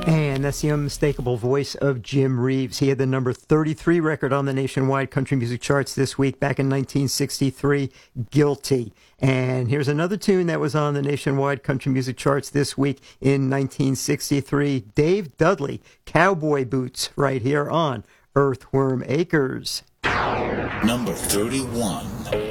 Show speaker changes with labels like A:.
A: And that's the unmistakable voice of Jim Reeves. He had the number 33 record on the nationwide country music charts this week, back in 1963, Guilty. And here's another tune that was on the nationwide country music charts this week in 1963, Dave Dudley, Cowboy Boots, right here on Earthworm Acres.
B: Number 31.